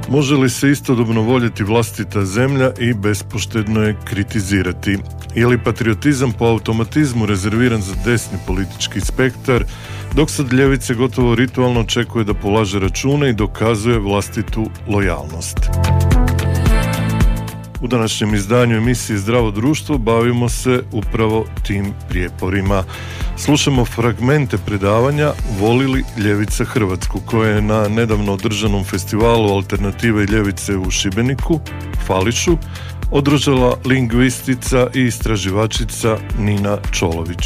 Može li se istodobno voljeti vlastita zemlja i bespoštedno je kritizirati? Je li patriotizam po automatizmu rezerviran za desni politički spektar, dok sad ljevice gotovo ritualno očekuje da polaže račune i dokazuje vlastitu lojalnost? U današnjem izdanju emisije Zdravo društvo bavimo se upravo tim prijeporima. Slušamo fragmente predavanja Voli li ljevica Hrvatsku, koje je na nedavno održanom festivalu Alternative i ljevice u Šibeniku, Fališu, održala lingvistica i istraživačica Nina Čolović.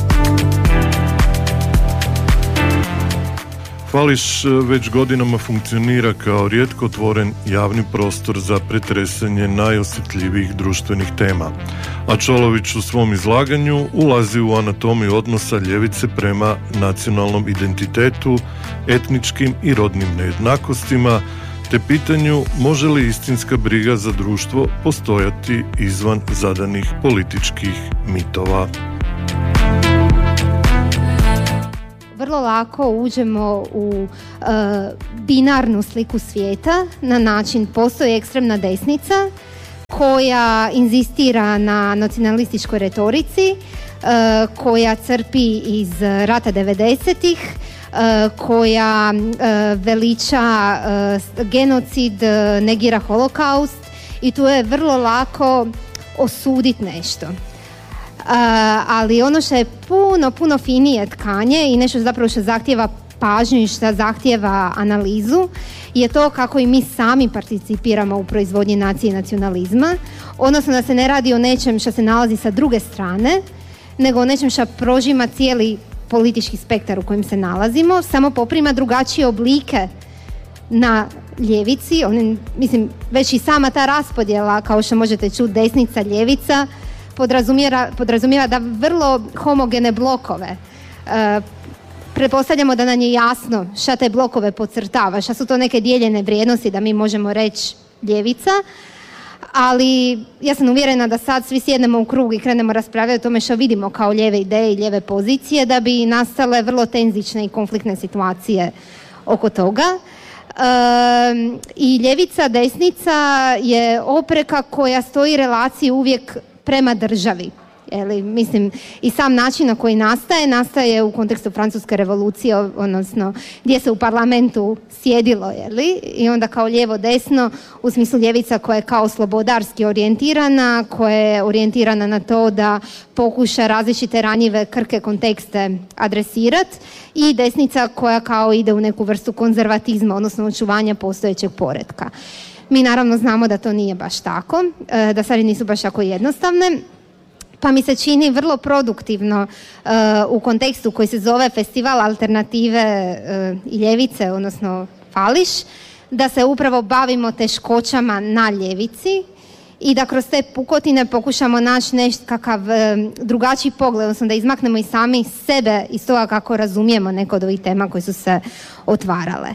Fališ već godinama funkcionira kao rijetko otvoren javni prostor za pretresanje najosjetljivijih društvenih tema, a Čolović u svom izlaganju ulazi u anatomiju odnosa ljevice prema nacionalnom identitetu, etničkim i rodnim nejednakostima, te pitanju može li istinska briga za društvo postojati izvan zadanih političkih mitova. Vrlo lako uđemo u binarnu sliku svijeta na način postoji ekstremna desnica koja inzistira na nacionalističkoj retorici, koja crpi iz rata 90-ih, koja veliča genocid, negira holokaust i tu je vrlo lako osuditi nešto. Ali ono što je puno finije tkanje i nešto zapravo što zahtijeva pažnju i što zahtijeva analizu je to kako i mi sami participiramo u proizvodnji nacije i nacionalizma, odnosno da se ne radi o nečem što se nalazi sa druge strane, nego o nečem što prožima cijeli politički spektar u kojem se nalazimo, samo poprima drugačije oblike na ljevici. Već i sama ta raspodjela, kao što možete čuti, desnica, ljevica, podrazumijeva da vrlo homogene blokove. Pretpostavljamo da nam je jasno šta te blokove podcrtava, šta su to neke dijeljene vrijednosti da mi možemo reći ljevica, ali ja sam uvjerena da sad svi sjednemo u krug i krenemo raspravljati o tome što vidimo kao lijeve ideje i lijeve pozicije da bi nastale vrlo tenzične i konfliktne situacije oko toga. I ljevica, desnica je opreka koja stoji relaciji uvijek prema državi. I sam način na koji nastaje u kontekstu Francuske revolucije, odnosno gdje se u parlamentu sjedilo, i onda kao lijevo-desno, u smislu ljevica koja je kao slobodarski orijentirana, koja je orijentirana na to da pokuša različite ranjive krhke kontekste adresirati, i desnica koja kao ide u neku vrstu konzervatizma, odnosno očuvanja postojećeg poretka. Mi naravno znamo da to nije baš tako, da stvari nisu baš tako jednostavne, pa mi se čini vrlo produktivno u kontekstu koji se zove Festival Alternative i ljevice, odnosno Fališ, da se upravo bavimo teškoćama na ljevici i da kroz te pukotine pokušamo naći nekakav drugačiji pogled, odnosno da izmaknemo i sami sebe iz toga kako razumijemo neko od ovih tema koje su se otvarale.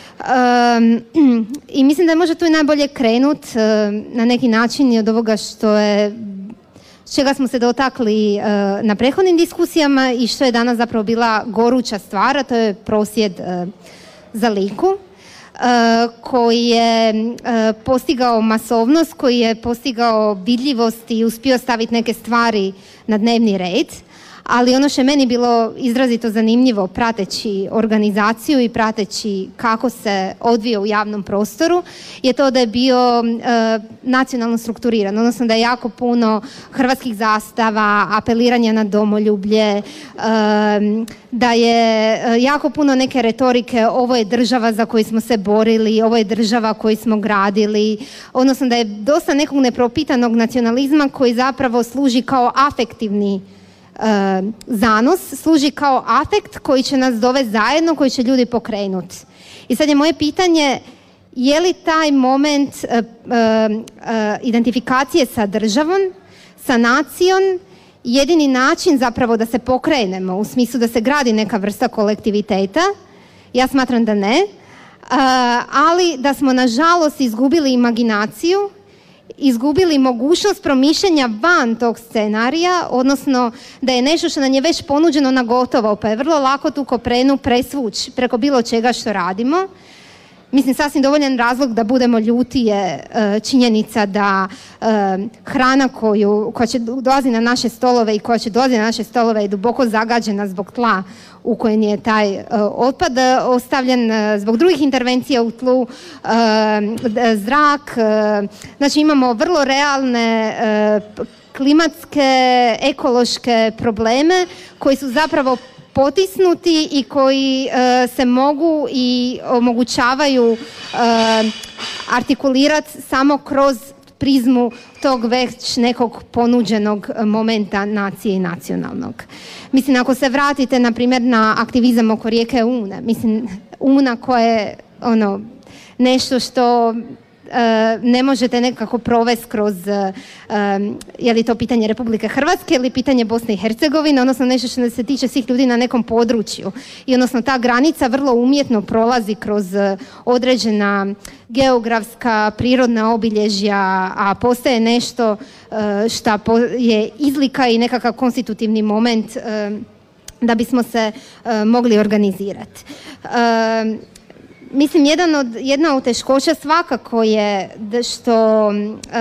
I mislim da je možda tu i najbolje krenut na neki način i od ovoga čega smo se dotakli na prethodnim diskusijama i što je danas zapravo bila goruća stvar, a to je prosvjed za Liku, koji je postigao masovnost, koji je postigao vidljivost i uspio staviti neke stvari na dnevni red. Ali ono što je meni bilo izrazito zanimljivo prateći organizaciju i prateći kako se odvija u javnom prostoru je to da je bio nacionalno strukturiran, odnosno da je jako puno hrvatskih zastava, apeliranja na domoljublje, da je jako puno neke retorike, ovo je država za koju smo se borili, ovo je država koju smo gradili, odnosno da je dosta nekog nepropitanog nacionalizma koji zapravo služi kao afektivni zanos, služi kao afekt koji će nas dovesti zajedno, koji će ljudi pokrenuti. I sad je moje pitanje, je li taj moment identifikacije sa državom, sa nacijom, jedini način zapravo da se pokrenemo, u smislu da se gradi neka vrsta kolektiviteta? Ja smatram da ne, ali da smo nažalost izgubili imaginaciju, izgubili mogućnost promišljanja van tog scenarija, odnosno da je nešto što nam je već ponuđeno na gotovo, pa je vrlo lako tu koprenu presvući preko bilo čega što radimo. Mislim, sasvim dovoljan razlog da budemo ljuti je činjenica da hrana koja će dolazi na naše stolove i koja će dolaziti na naše stolove je duboko zagađena zbog tla u kojem je taj otpad ostavljen, zbog drugih intervencija u tlu, zrak. Znači imamo vrlo realne klimatske, ekološke probleme koji su zapravo potisnuti i koji se mogu i omogućavaju artikulirati samo kroz prizmu tog već nekog ponuđenog momenta nacije i nacionalnog. Mislim, ako se vratite, na primjer, na aktivizam oko rijeke Une, mislim, Una koja je nešto što ne možete nekako provesti kroz, je li to pitanje Republike Hrvatske ili pitanje Bosne i Hercegovine, odnosno nešto što se tiče svih ljudi na nekom području. I odnosno ta granica vrlo umjetno prolazi kroz određena geografska, prirodna obilježja, a postaje nešto što je izlika i nekakav konstitutivni moment da bismo se mogli organizirati. Mislim, jedna od teškoća svakako je što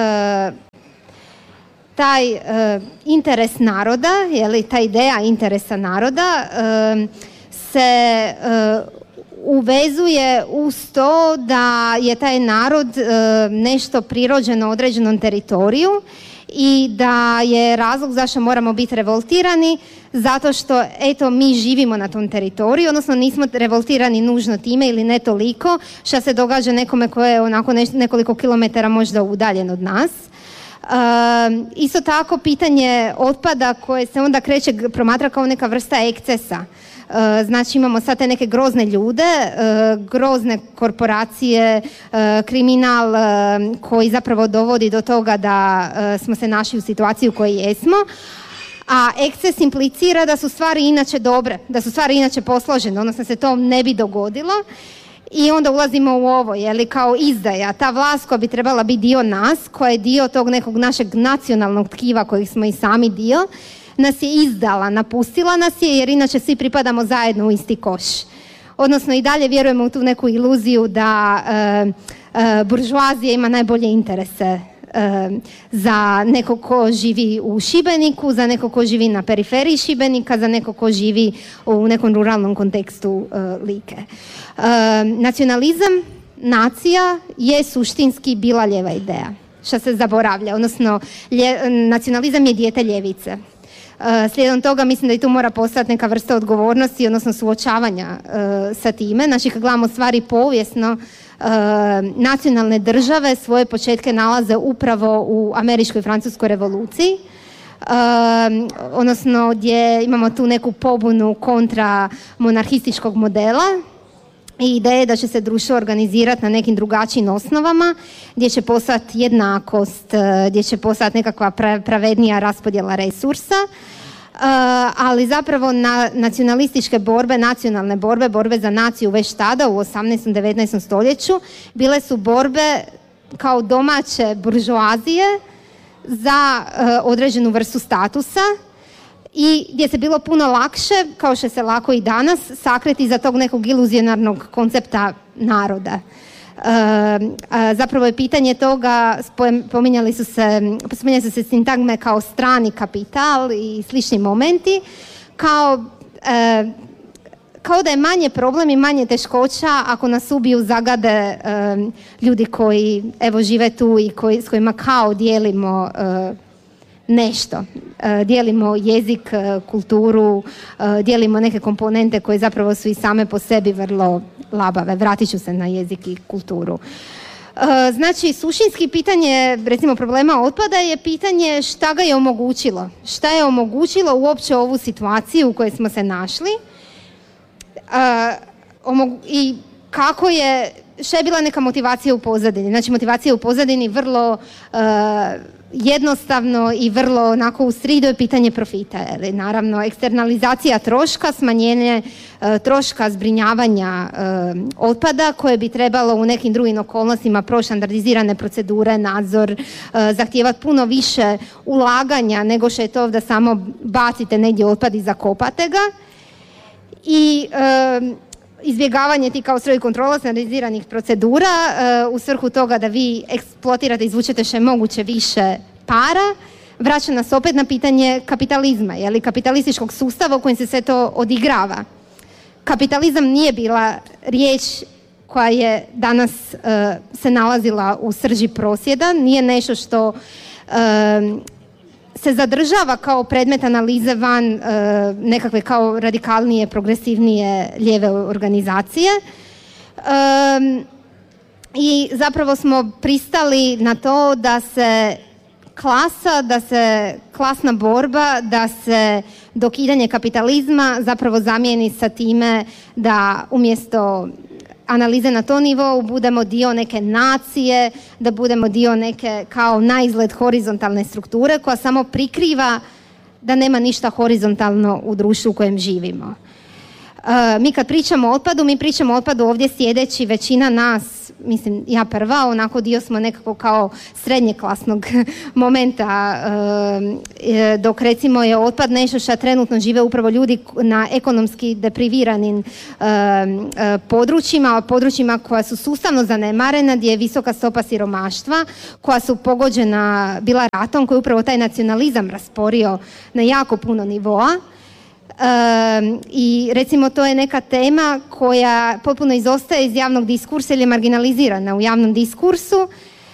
taj interes naroda, ta ideja interesa naroda se uvezuje uz to da je taj narod nešto prirođeno određenom teritoriju i da je razlog zašto moramo biti revoltirani zato što, eto, mi živimo na tom teritoriju, odnosno nismo revoltirani nužno time ili ne toliko što se događa nekome koje je onako nekoliko kilometara možda udaljen od nas. Isto tako pitanje otpada koje se onda kreće promatra kao neka vrsta ekscesa. Znači imamo sad te neke grozne ljude, grozne korporacije, kriminal koji zapravo dovodi do toga da smo se našli u situaciji u kojoj jesmo, a eksces implicira da su stvari inače dobre, da su stvari inače posložene, odnosno se to ne bi dogodilo. I onda ulazimo u ovo, kao izdaja. Ta vlast koja bi trebala biti dio nas, koja je dio tog nekog našeg nacionalnog tkiva kojih smo i sami dio, nas je izdala, napustila nas je, jer inače svi pripadamo zajedno u isti koš. Odnosno i dalje vjerujemo u tu neku iluziju da buržoazija ima najbolje interese za neko ko živi u Šibeniku, za neko ko živi na periferiji Šibenika, za neko ko živi u nekom ruralnom kontekstu Like. Nacionalizam, nacija je suštinski bila lijeva ideja, što se zaboravlja, odnosno nacionalizam je dijete ljevice. Slijedom toga mislim da i tu mora postati neka vrsta odgovornosti, odnosno suočavanja sa time. Znači, kad gledamo stvari povijesno, nacionalne države svoje početke nalaze upravo u američkoj i francuskoj revoluciji, odnosno gdje imamo tu neku pobunu kontra monarhističkog modela i ideje da će se društvo organizirati na nekim drugačijim osnovama, gdje će postati jednakost, gdje će postati nekakva pravednija raspodjela resursa, ali zapravo nacionalističke borbe, nacionalne borbe, borbe za naciju već tada u 18. 19. stoljeću bile su borbe kao domaće buržoazije za određenu vrstu statusa i gdje se bilo puno lakše, kao što se lako i danas, sakriti iza tog nekog iluzionarnog koncepta naroda. Zapravo je pitanje toga, spominjali su se sintagme kao strani kapital i slični momenti, kao da je manje problem i manje teškoća ako nas ubiju, zagade ljudi koji evo žive tu i s kojima kao dijelimo nešto. Dijelimo jezik, kulturu, dijelimo neke komponente koje zapravo su i same po sebi vrlo labave. Vratit ću se na jezik i kulturu. Znači, suštinski pitanje, recimo, problema otpada je pitanje šta ga je omogućilo. Šta je omogućilo uopće ovu situaciju u kojoj smo se našli i kako je, šta je bila neka motivacija u pozadini. Znači, motivacija u pozadini vrlo jednostavno i vrlo onako u sridu je pitanje profita. Naravno, eksternalizacija troška, smanjenje troška zbrinjavanja otpada koje bi trebalo u nekim drugim okolnostima proći standardizirane procedure, nadzor, zahtijevati puno više ulaganja nego što je to da samo bacite negdje otpad i zakopate ga. I izbjegavanje tih kao stroji kontrola standardiziranih procedura u svrhu toga da vi eksploatirate, izvučete što je moguće više para, vraća nas opet na pitanje kapitalizma, kapitalističkog sustava u kojem se sve to odigrava. Kapitalizam nije bila riječ koja je danas se nalazila u srži prosvjeda, nije nešto što se zadržava kao predmet analize van nekakve kao radikalnije, progresivnije lijeve organizacije. I zapravo smo pristali na to da se klasna borba, da se dokidanje kapitalizma zapravo zamijeni sa time da umjesto analize na to nivou budemo dio neke nacije, da budemo dio neke kao naizgled horizontalne strukture koja samo prikriva da nema ništa horizontalno u društvu u kojem živimo. Mi kad pričamo o otpadu, mi pričamo o otpadu ovdje sjedeći većina nas, mislim ja prva, onako dio smo nekako kao srednjeklasnog momenta, dok recimo je otpad nešto što trenutno žive upravo ljudi na ekonomski depriviranim područjima koja su sustavno zanemarena, gdje je visoka stopa siromaštva, koja su pogođena bila ratom, koji je upravo taj nacionalizam rasporio na jako puno nivoa. I recimo to je neka tema koja potpuno izostaje iz javnog diskursa ili je marginalizirana u javnom diskursu,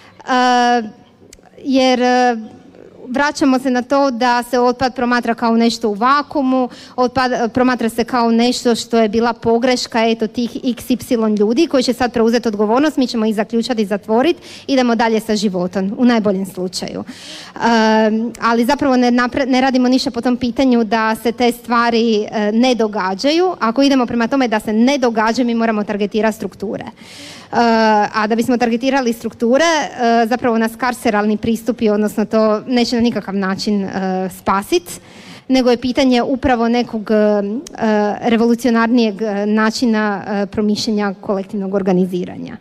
jer vraćamo se na to da se otpad promatra kao nešto u vakuumu, promatra se kao nešto što je bila pogreška tih XY ljudi koji će sad preuzeti odgovornost, mi ćemo ih zaključati i zatvoriti, idemo dalje sa životom, u najboljem slučaju. Ali zapravo ne radimo ništa po tom pitanju da se te stvari ne događaju. Ako idemo prema tome da se ne događaju, mi moramo targetirati strukture. A da bismo targetirali strukture, zapravo nas karceralni pristupi, odnosno to neće na nikakav način spasiti, nego je pitanje upravo nekog revolucionarnijeg načina promišljanja kolektivnog organiziranja.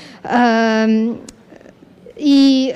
I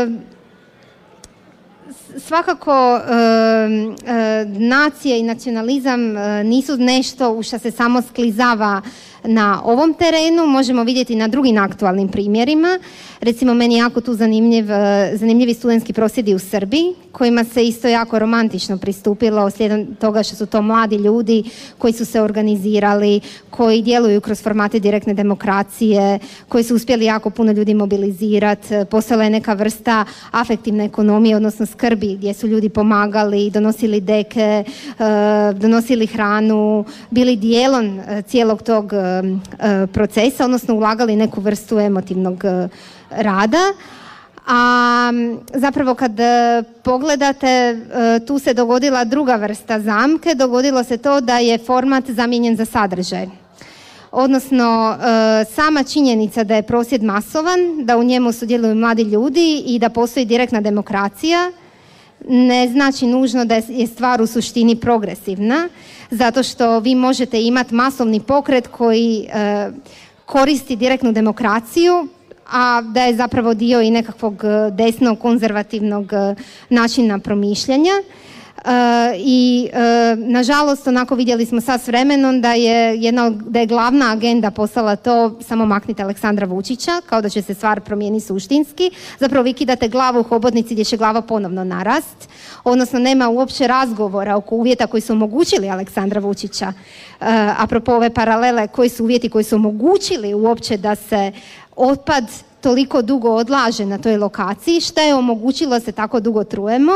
svakako nacija i nacionalizam nisu nešto u što se samo sklizava na ovom terenu, možemo vidjeti na drugim aktualnim primjerima. Recimo, meni je jako tu zanimljivi studentski prosvjedi u Srbiji, kojima se isto jako romantično pristupilo slijedom toga što su to mladi ljudi koji su se organizirali, koji djeluju kroz formate direktne demokracije, koji su uspjeli jako puno ljudi mobilizirati. Postala je neka vrsta afektivne ekonomije, odnosno skrbi, gdje su ljudi pomagali, donosili deke, donosili hranu, bili dijelom cijelog tog procesa, odnosno ulagali neku vrstu emotivnog rada. A zapravo kad pogledate, tu se dogodila druga vrsta zamke, dogodilo se to da je format zamijenjen za sadržaj. Odnosno, sama činjenica da je prosvjed masovan, da u njemu sudjeluju mladi ljudi i da postoji direktna demokracija, ne znači nužno da je stvar u suštini progresivna, zato što vi možete imati masovni pokret koji koristi direktnu demokraciju, a da je zapravo dio i nekakvog desnog konzervativnog načina promišljanja. I nažalost, onako vidjeli smo sad s vremenom da je glavna agenda postala to samo maknite Aleksandra Vučića, kao da će se stvar promijeniti suštinski. Zapravo vi kidate glavu u hobotnici gdje će glava ponovno narast, odnosno nema uopće razgovora oko uvjeta koji su omogućili Aleksandra Vučića. Apropo ove paralele, koji su uvjeti koji su omogućili uopće da se otpad toliko dugo odlaže na toj lokaciji, šta je omogućilo se tako dugo trujemo.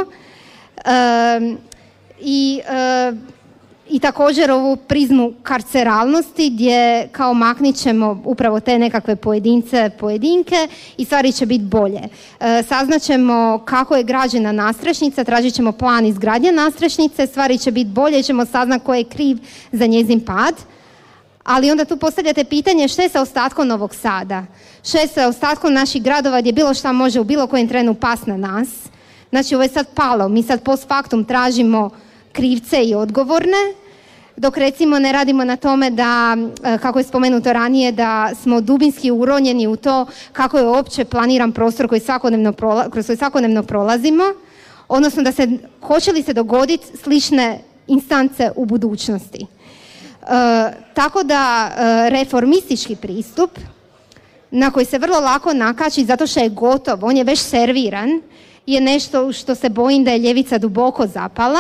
I također ovu prizmu karceralnosti gdje kao maknit ćemo upravo te nekakve pojedinke i stvari će biti bolje. Saznaćemo kako je građena nadstrešnica, tražit ćemo plan izgradnje nadstrešnice, stvari će biti bolje i ćemo saznati ko je kriv za njezin pad. Ali onda tu postavljate pitanje što je sa ostatkom Novog Sada, što je sa ostatkom naših gradova gdje bilo šta može u bilo kojem trenu past na nas. Znači ovo je sad palo, mi sad post factum tražimo krivce i odgovorne, dok recimo ne radimo na tome da, kako je spomenuto ranije, da smo dubinski uronjeni u to kako je uopće planiran prostor kroz koji svakodnevno prolazimo, odnosno hoće li se dogoditi slične instance u budućnosti. Tako da reformistički pristup na koji se vrlo lako nakači zato što je gotov, on je već serviran, je nešto što se bojim da je ljevica duboko zapala.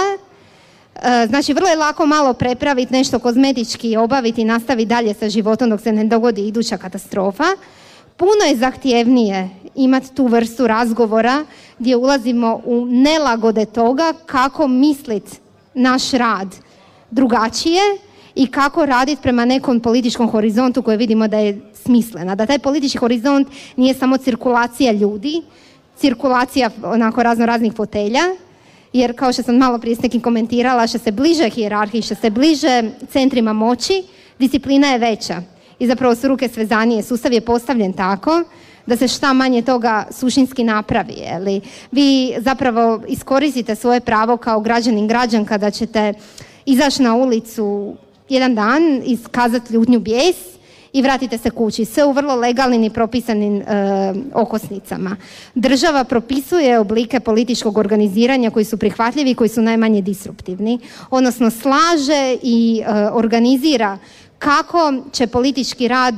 Znači vrlo je lako malo prepraviti, nešto kozmetički obaviti i nastaviti dalje sa životom dok se ne dogodi iduća katastrofa. Puno je zahtjevnije imati tu vrstu razgovora gdje ulazimo u nelagode toga kako misliti naš rad drugačije i kako raditi prema nekom političkom horizontu koji vidimo da je smislena. Da taj politički horizont nije samo cirkulacija ljudi, cirkulacija onako raznih fotelja, jer kao što sam malo prije s nekim komentirala, što se bliže hijerarhiji, što se bliže centrima moći, disciplina je veća i zapravo su ruke svezanije. Sustav je postavljen tako da se šta manje toga suštinski napravi. Jeli? Vi zapravo iskoristite svoje pravo kao građanin, građanka da ćete izaći na ulicu jedan dan, iskazati ljutnju, bijes i vratite se kući. Sve u vrlo legalnim i propisanim okosnicama. Država propisuje oblike političkog organiziranja koji su prihvatljivi i koji su najmanje disruptivni. Odnosno slaže i organizira kako će politički rad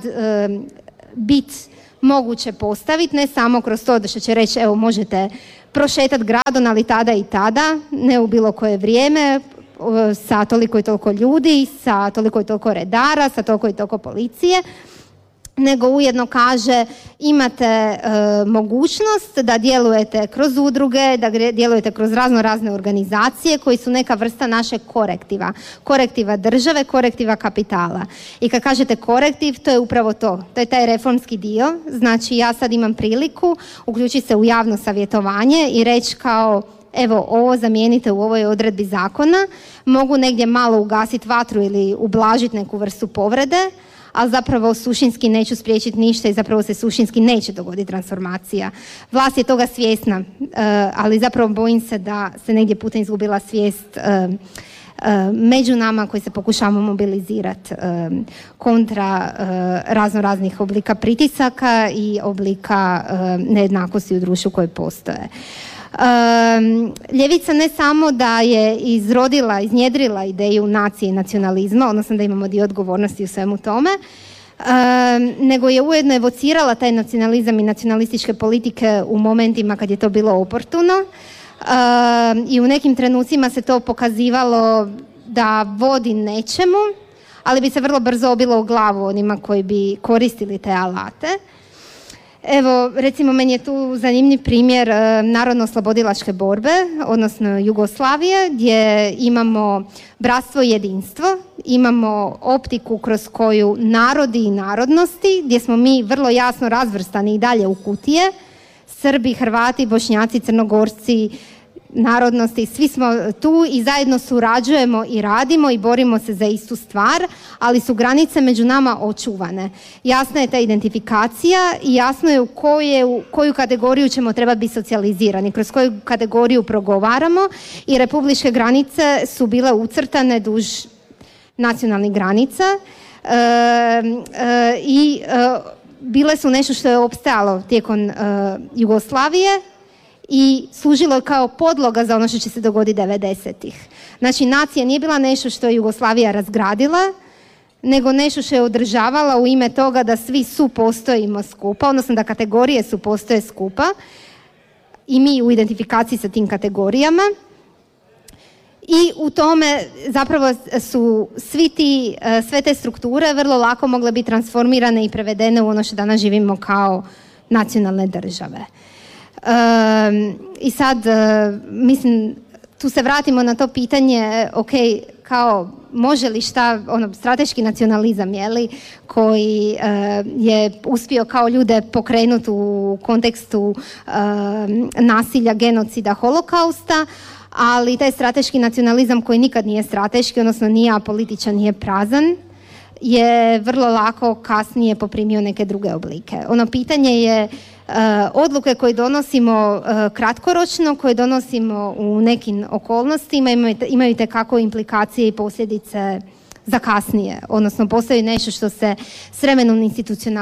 biti moguće postaviti, ne samo kroz to da što će reći evo možete prošetati gradom, ali tada i tada, ne u bilo koje vrijeme, sa toliko i toliko ljudi, sa toliko i toliko redara, sa toliko i toliko policije, nego ujedno kaže imate mogućnost da djelujete kroz udruge, da djelujete kroz razne organizacije koji su neka vrsta našeg korektiva države, korektiva kapitala. I kad kažete korektiv, to je upravo to je taj reformski dio. Znači ja sad imam priliku uključiti se u javno savjetovanje i reći kao evo ovo zamijenite u ovoj odredbi zakona, mogu negdje malo ugasiti vatru ili ublažiti neku vrstu povrede, ali zapravo suštinski neću spriječiti ništa i zapravo se suštinski neće dogoditi transformacija. Vlast je toga svjesna, ali zapravo bojim se da se negdje putem izgubila svijest među nama koji se pokušavamo mobilizirati kontra raznih oblika pritisaka i oblika nejednakosti u društvu koje postoje. Ljevica ne samo da je iznjedrila ideju nacije i nacionalizma, odnosno da imamo dio odgovornosti u svemu tome, nego je ujedno evocirala taj nacionalizam i nacionalističke politike u momentima kad je to bilo oportuno i u nekim trenucima se to pokazivalo da vodi nečemu, ali bi se vrlo brzo obilo u glavu onima koji bi koristili te alate. Evo, recimo, meni je tu zanimljiv primjer narodno-oslobodilačke borbe, odnosno Jugoslavije, gdje imamo bratstvo i jedinstvo, imamo optiku kroz koju narodi i narodnosti, gdje smo mi vrlo jasno razvrstani i dalje u kutije, Srbi, Hrvati, Bošnjaci, Crnogorci, narodnosti, svi smo tu i zajedno surađujemo i radimo i borimo se za istu stvar, ali su granice među nama očuvane. Jasna je ta identifikacija i jasno je u koju kategoriju ćemo trebati biti socijalizirani, kroz koju kategoriju progovaramo i republičke granice su bile ucrtane duž nacionalnih granica i bile su nešto što je opstajalo tijekom Jugoslavije i služilo je kao podloga za ono što će se dogoditi 90-ih. Znači, nacija nije bila nešto što je Jugoslavija razgradila, nego nešto što je održavala u ime toga da svi supostojimo skupa, odnosno da kategorije supostoje skupa i mi u identifikaciji sa tim kategorijama. I u tome zapravo su sve te strukture vrlo lako mogle biti transformirane i prevedene u ono što danas živimo kao nacionalne države. I sad, mislim, tu se vratimo na to pitanje, ok, kao može li strateški nacionalizam, jeli, koji je uspio kao ljude pokrenuti u kontekstu nasilja, genocida, holokausta, ali taj strateški nacionalizam koji nikad nije strateški, odnosno nije apolitičan, nije prazan, je vrlo lako kasnije poprimio neke druge oblike. Ono pitanje je odluke koje donosimo kratkoročno, koje donosimo u nekim okolnostima, imaju itekako implikacije i posljedice za kasnije. Odnosno, postoji nešto što se s vremenom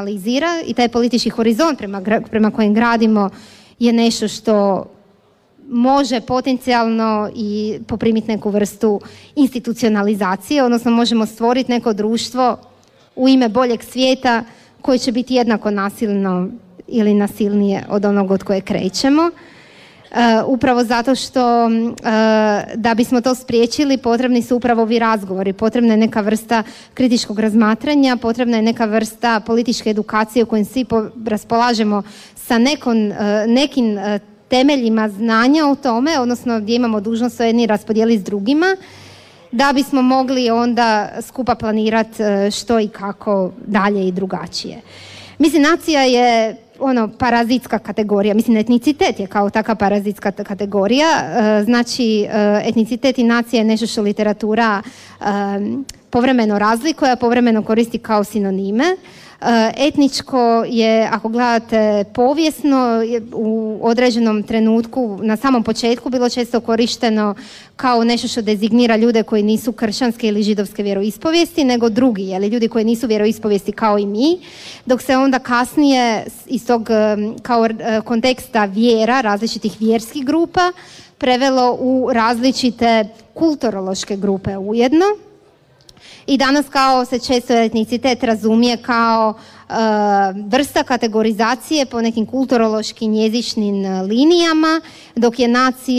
institucionalizira i taj politički horizont prema kojem gradimo je nešto što može potencijalno i poprimiti neku vrstu institucionalizacije, odnosno možemo stvoriti neko društvo u ime boljeg svijeta koje će biti jednako nasilno ili nasilnije od onog od koje krećemo. Upravo zato što da bismo to spriječili potrebni su upravo ovi razgovori, potrebna je neka vrsta kritičkog razmatranja, potrebna je neka vrsta političke edukacije u kojoj svi raspolažemo sa nekim temeljima znanja o tome, odnosno gdje imamo dužnost to jedni raspodijeli s drugima, da bismo mogli onda skupa planirati što i kako dalje i drugačije. Mislim, nacija je parazitska kategorija. Mislim, etnicitet je kao taka parazitska kategorija. Znači, etnicitet i nacija je nešto što literatura povremeno razlikuje, a povremeno koristi kao sinonime. Etničko je, ako gledate povijesno, u određenom trenutku, na samom početku, bilo često korišteno kao nešto što dezignira ljude koji nisu kršćanske ili židovske vjeroispovijesti, nego drugi, ljudi koji nisu vjeroispovijesti kao i mi, dok se onda kasnije iz tog kao konteksta vjera, različitih vjerskih grupa, prevelo u različite kulturološke grupe ujedno. I danas kao se često etnicitet razumije kao vrsta kategorizacije po nekim kulturološkim jezičnim linijama, dok je nacija